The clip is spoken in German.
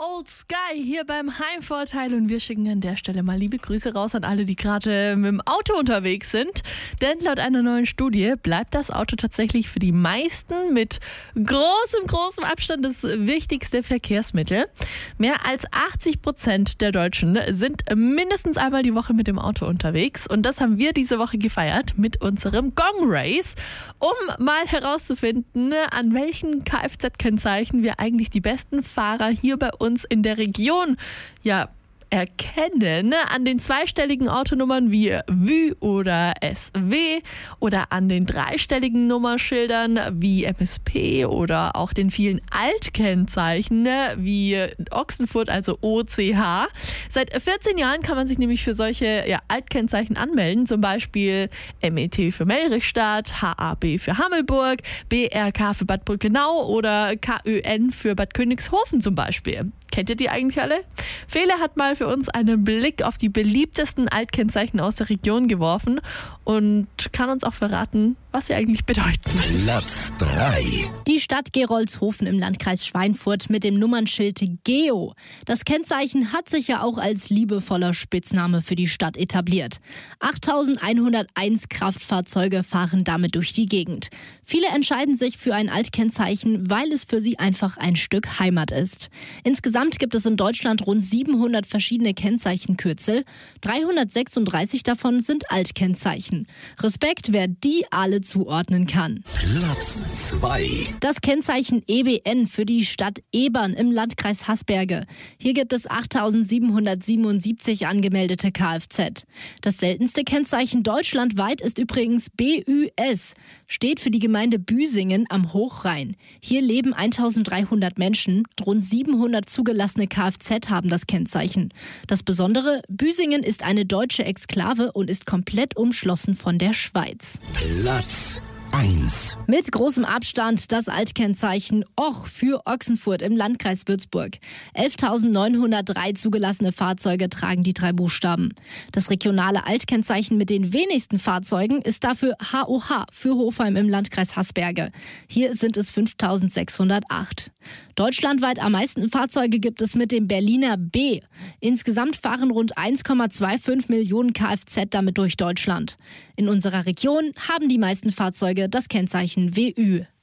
Old Sky hier beim Heimvorteil und wir schicken an der Stelle mal liebe Grüße raus an alle, die gerade mit dem Auto unterwegs sind. Denn laut einer neuen Studie bleibt das Auto tatsächlich für die meisten mit großem Abstand das wichtigste Verkehrsmittel. Mehr als 80% der Deutschen sind mindestens einmal die Woche mit dem Auto unterwegs und das haben wir diese Woche gefeiert mit unserem Gong Race, um mal herauszufinden, an welchen Kfz-Kennzeichen wir eigentlich die besten Fahrer hier bei uns in der Region erkennen, an den zweistelligen Autonummern wie Vü oder SW oder an den dreistelligen Nummerschildern wie MSP oder auch den vielen Altkennzeichen wie Ochsenfurt, also OCH. Seit 14 Jahren kann man sich nämlich für solche Altkennzeichen anmelden, zum Beispiel MET für Melrichstadt, HAB für Hammelburg, BRK für Bad Brückenau oder KÖN für Bad Königshofen zum Beispiel. Kennt ihr die eigentlich alle? Fele hat mal für uns einen Blick auf die beliebtesten Altkennzeichen aus der Region geworfen und kann uns auch verraten, was sie eigentlich bedeuten. Platz 3. Die Stadt Gerolzhofen im Landkreis Schweinfurt mit dem Nummernschild Geo. Das Kennzeichen hat sich ja auch als liebevoller Spitzname für die Stadt etabliert. 8101 Kraftfahrzeuge fahren damit durch die Gegend. Viele entscheiden sich für ein Altkennzeichen, weil es für sie einfach ein Stück Heimat ist. Insgesamt gibt es in Deutschland rund 700 verschiedene Kennzeichenkürzel. 336 davon sind Altkennzeichen. Respekt, wer die alle zuordnen kann. Platz 2. Das Kennzeichen EBN für die Stadt Ebern im Landkreis Haßberge. Hier gibt es 8777 angemeldete Kfz. Das seltenste Kennzeichen deutschlandweit ist übrigens BÜS, steht für die Gemeinde Büsingen am Hochrhein. Hier leben 1300 Menschen, rund 700 zugelassene Kfz haben das Kennzeichen. Das Besondere, Büsingen ist eine deutsche Exklave und ist komplett umschlossen von der Schweiz. Platz 1. Mit großem Abstand das Altkennzeichen Och für Ochsenfurt im Landkreis Würzburg. 11.903 zugelassene Fahrzeuge tragen die 3 Buchstaben. Das regionale Altkennzeichen mit den wenigsten Fahrzeugen ist dafür HOH für Hofheim im Landkreis Haßberge. Hier sind es 5.608. Deutschlandweit am meisten Fahrzeuge gibt es mit dem Berliner B. Insgesamt fahren rund 1,25 Millionen Kfz damit durch Deutschland. In unserer Region haben die meisten Fahrzeuge das Kennzeichen WÜ.